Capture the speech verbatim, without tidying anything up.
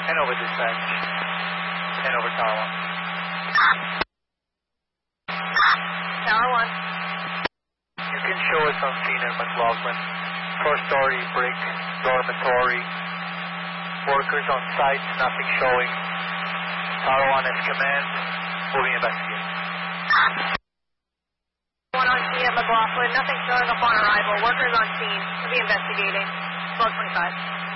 Hanover dispatch. Hanover Tower one. Tower one. You can show us on scene at McLaughlin. Four-story brick dormitory. Workers on site, nothing showing. Tower one has command. Moving investigate. One on scene at McLaughlin. Nothing showing upon arrival. Workers on scene. We'll be investigating. twelve twenty-five.